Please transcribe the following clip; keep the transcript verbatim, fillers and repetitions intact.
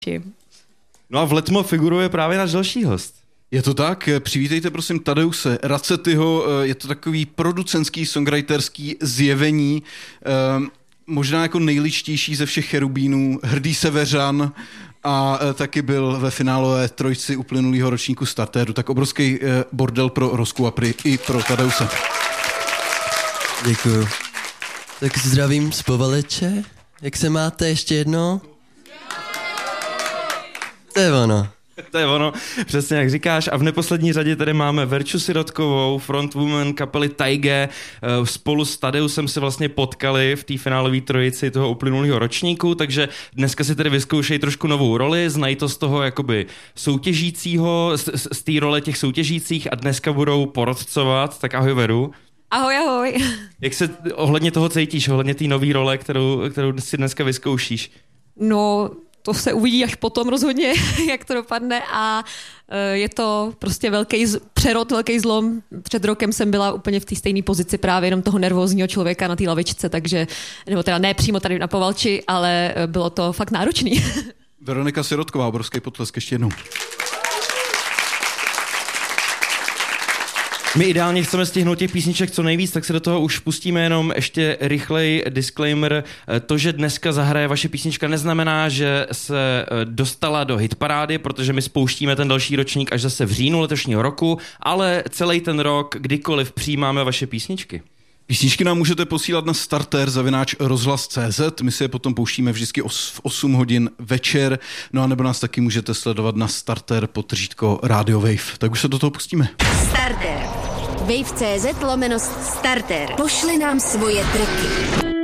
No a v Letmo figuruje právě náš další host. Je to tak, přivítejte prosím Tadeuse Racetyho, je to takový producentský, songwriterský zjevení, možná jako nejličtější ze všech cherubínů, hrdý seveřan a taky byl ve finálové trojci uplynulého ročníku Startéru, tak obrovský bordel pro Rosku a prý i pro Tadeuse. Děkuju. Tak zdravím z Povaleče, jak se máte ještě jednou? To je ono. To je ono, přesně jak říkáš. A v neposlední řadě tady máme Verču Sirotkovou, frontwoman kapely Taige. Spolu s Tadeusem se vlastně potkali v té finálové trojici toho uplynulého ročníku, takže dneska si tady vyzkoušejí trošku novou roli, znají to z toho jakoby soutěžícího, z, z, z té role těch soutěžících a dneska budou porodcovat. Tak ahoj Veru. Ahoj, ahoj. Jak se ohledně toho cítíš, ohledně té nové role, kterou, kterou si dneska vyzkoušíš? No... To se uvidí až potom rozhodně, jak to dopadne a je to prostě velký přerod, velký zlom. Před rokem jsem byla úplně v té stejné pozici právě jenom toho nervózního člověka na té lavičce, takže, nebo teda ne přímo tady na Povalči, ale bylo to fakt náročný. Veronika Sirotková, obrovský potlesk ještě jednou. My ideálně chceme stihnout těch písniček co nejvíc, tak se do toho už pustíme jenom ještě rychlej disclaimer. To, že dneska zahraje vaše písnička, neznamená, že se dostala do hitparády, protože my spouštíme ten další ročník až zase v říjnu letošního roku, ale celý ten rok, kdykoliv přijímáme vaše písničky. Písničky nám můžete posílat na starter zavináč rozhlas tečka cé zet, my si je potom pouštíme vždycky v osm hodin večer, no a nebo nás taky můžete sledovat na starter podtržítko Radio Wave. Tak už se do toho pustíme. Starter. Wave tečka cé zet lomeno starter. Pošli nám svoje tracky.